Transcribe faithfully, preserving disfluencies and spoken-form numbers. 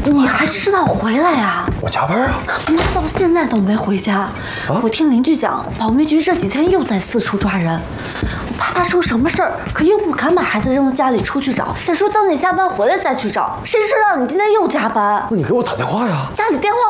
你还知道回来呀？ 我加班啊！ 妈到现在都没回家。啊、我听邻居讲，保密局这几天又在四处抓人，我怕他出什么事儿，可又不敢把孩子扔在家里出去找，想说等你下班回来再去找。谁知道你今天又加班？ 那你给我打电话呀！ 家里电话